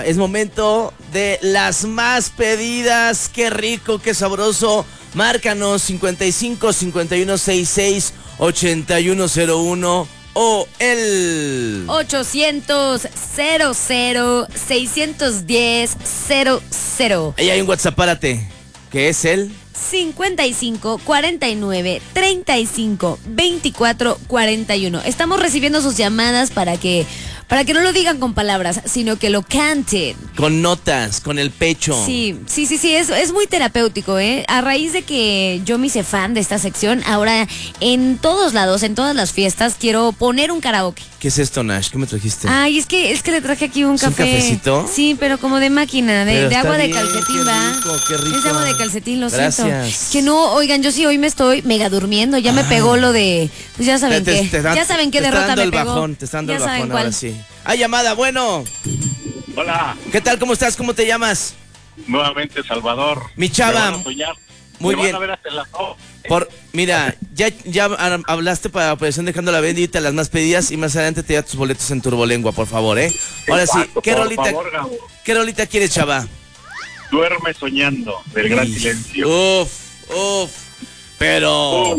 Es momento de las más pedidas. Qué rico, qué sabroso. Márcanos 55 51 66 8101 o el 800 00 610 00. Ahí hay un WhatsApp, párate. ¿Qué es el? 55 49 35 24 41. Estamos recibiendo sus llamadas para que no lo digan con palabras, sino que lo canten. Con notas, con el pecho. Sí, es muy terapéutico, ¿eh? A raíz de que yo me hice fan de esta sección, ahora en todos lados, en todas las fiestas, quiero poner un karaoke. ¿Qué es esto, Nash? ¿Qué me trajiste? Ay, es que le traje aquí un ¿Es café. un cafecito? Sí, pero como de máquina, de agua de calcetín, ¿va? Qué rico. Es de agua de calcetín, lo Gracias. siento. Es que no, oigan, yo sí hoy me estoy mega durmiendo, ya me pegó lo de, pues ya saben qué. Ya saben qué derrota me pegó. Te está dando Ya el saben bajón cuál. ahora sí. ¡Hay llamada! Bueno. Hola, ¿Qué tal? ¿Cómo estás? ¿Cómo te llamas? nuevamente Salvador. Mi chava. Me van a soñar. Muy Me bien. Van a ver hasta las 2. Mira, ya hablaste para la operación Dejando la Bendita, las más pedidas, y más adelante te da tus boletos en Turbolengua, por favor, ¿eh? Ahora sí, ¿qué rolita quieres, chava? Duerme soñando, del gran silencio. Uf, pero...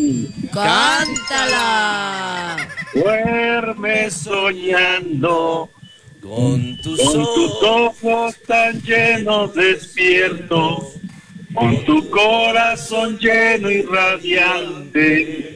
¡Cántala! Duerme soñando, Con tus con tus ojos tan llenos despiertos, con tu corazón lleno y radiante,